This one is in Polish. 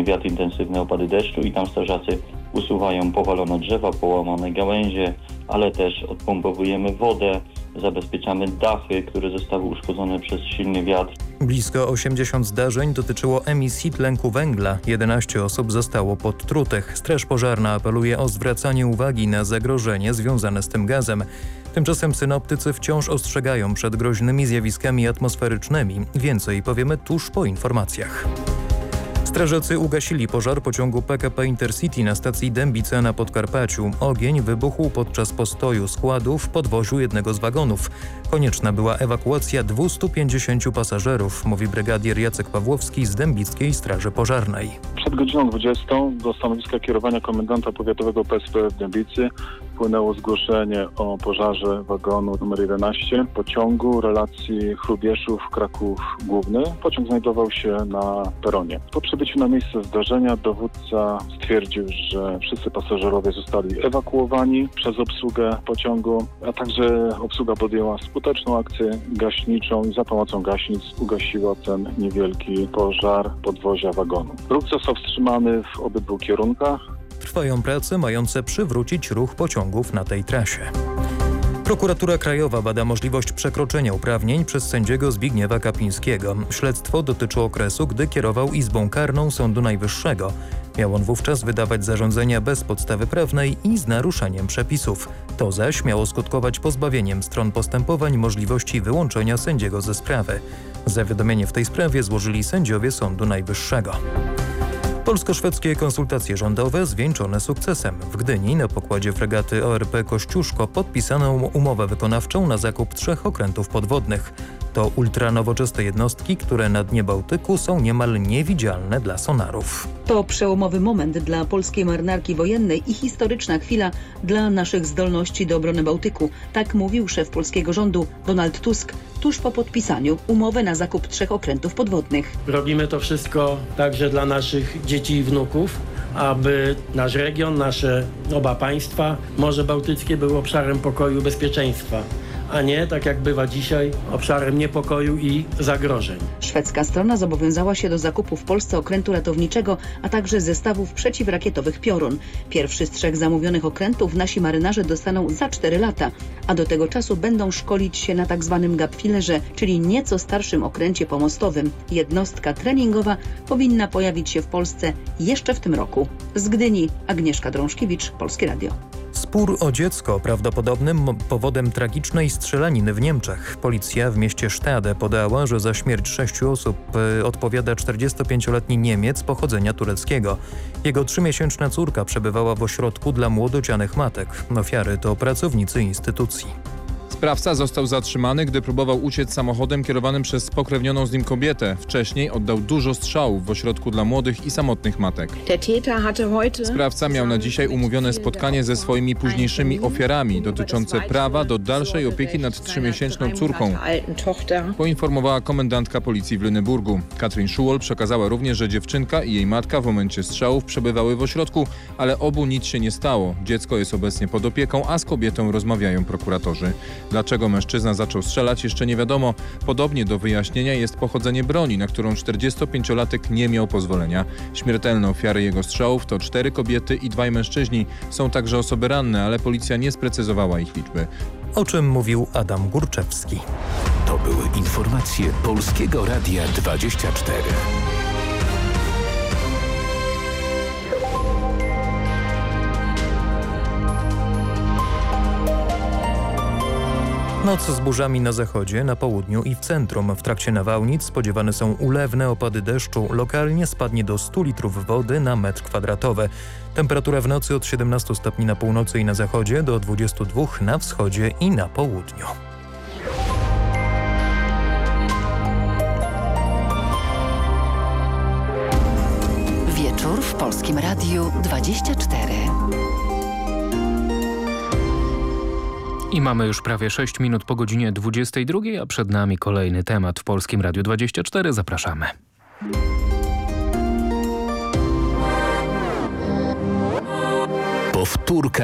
wiatr, intensywne opady deszczu i tam strażacy usuwają powalone drzewa, połamane gałęzie, ale też odpompowujemy wodę, zabezpieczamy dachy, które zostały uszkodzone przez silny wiatr. Blisko 80 zdarzeń dotyczyło emisji tlenku węgla. 11 osób zostało podtrutych. Straż pożarna apeluje o zwracanie uwagi na zagrożenie związane z tym gazem. Tymczasem synoptycy wciąż ostrzegają przed groźnymi zjawiskami atmosferycznymi. Więcej powiemy tuż po informacjach. Strażacy ugasili pożar pociągu PKP Intercity na stacji Dębica na Podkarpaciu. Ogień wybuchł podczas postoju składu w podwoziu jednego z wagonów. Konieczna była ewakuacja 250 pasażerów, mówi brygadier Jacek Pawłowski z Dębickiej Straży Pożarnej. Przed godziną 20 do stanowiska kierowania komendanta powiatowego PSP w Dębicy wpłynęło zgłoszenie o pożarze wagonu nr 11 pociągu relacji Chrubieszów-Kraków Główny. Pociąg znajdował się na peronie. Po przybyciu na miejsce zdarzenia dowódca stwierdził, że wszyscy pasażerowie zostali ewakuowani przez obsługę pociągu, a także obsługa podjęła skuteczną akcję gaśniczą i za pomocą gaśnic ugasiła ten niewielki pożar podwozia wagonu. Ruch został wstrzymany w obydwu kierunkach. Trwają prace mające przywrócić ruch pociągów na tej trasie. Prokuratura Krajowa bada możliwość przekroczenia uprawnień przez sędziego Zbigniewa Kapińskiego. Śledztwo dotyczy okresu, gdy kierował Izbą Karną Sądu Najwyższego. Miał on wówczas wydawać zarządzenia bez podstawy prawnej i z naruszeniem przepisów. To zaś miało skutkować pozbawieniem stron postępowań możliwości wyłączenia sędziego ze sprawy. Zawiadomienie w tej sprawie złożyli sędziowie Sądu Najwyższego. Polsko-szwedzkie konsultacje rządowe zwieńczone sukcesem. W Gdyni na pokładzie fregaty ORP Kościuszko podpisano umowę wykonawczą na zakup 3 okrętów podwodnych. To ultranowoczesne jednostki, które na dnie Bałtyku są niemal niewidzialne dla sonarów. To przełomowy moment dla polskiej marynarki wojennej i historyczna chwila dla naszych zdolności do obrony Bałtyku. Tak mówił szef polskiego rządu Donald Tusk tuż po podpisaniu umowy na zakup 3 okrętów podwodnych. Robimy to wszystko także dla naszych dzieci i wnuków, aby nasz region, nasze oba państwa, Morze Bałtyckie były obszarem pokoju i bezpieczeństwa, a nie, tak jak bywa dzisiaj, obszarem niepokoju i zagrożeń. Szwedzka strona zobowiązała się do zakupu w Polsce okrętu ratowniczego, a także zestawów przeciwrakietowych Piorun. Pierwszy z 3 zamówionych okrętów nasi marynarze dostaną za 4 lata, a do tego czasu będą szkolić się na tzw. gapfilerze, czyli nieco starszym okręcie pomostowym. Jednostka treningowa powinna pojawić się w Polsce jeszcze w tym roku. Z Gdyni Agnieszka Drążkiewicz, Polskie Radio. Spór o dziecko prawdopodobnym powodem tragicznej strzelaniny w Niemczech. Policja w mieście Stade podała, że za śmierć 6 osób odpowiada 45-letni Niemiec pochodzenia tureckiego. Jego 3-miesięczna córka przebywała w ośrodku dla młodocianych matek. Ofiary to pracownicy instytucji. Sprawca został zatrzymany, gdy próbował uciec samochodem kierowanym przez spokrewnioną z nim kobietę. Wcześniej oddał dużo strzałów w ośrodku dla młodych i samotnych matek. Sprawca miał na dzisiaj umówione spotkanie ze swoimi późniejszymi ofiarami dotyczące prawa do dalszej opieki nad 3-miesięczną córką, poinformowała komendantka policji w Lüneburgu. Katrin Schuol przekazała również, że dziewczynka i jej matka w momencie strzałów przebywały w ośrodku, ale obu nic się nie stało. Dziecko jest obecnie pod opieką, a z kobietą rozmawiają prokuratorzy. Dlaczego mężczyzna zaczął strzelać, jeszcze nie wiadomo. Podobnie do wyjaśnienia jest pochodzenie broni, na którą 45-latek nie miał pozwolenia. Śmiertelne ofiary jego strzałów to 4 kobiety i 2 mężczyźni. Są także osoby ranne, ale policja nie sprecyzowała ich liczby. O czym mówił Adam Górczewski. To były informacje Polskiego Radia 24. Noc z burzami na zachodzie, na południu i w centrum. W trakcie nawałnic spodziewane są ulewne opady deszczu. Lokalnie spadnie do 100 litrów wody na metr kwadratowy. Temperatura w nocy od 17 stopni na północy i na zachodzie do 22 na wschodzie i na południu. Wieczór w Polskim Radiu 24. I mamy już prawie 6 minut po godzinie 22, a przed nami kolejny temat w Polskim Radiu 24. Zapraszamy. Powtórka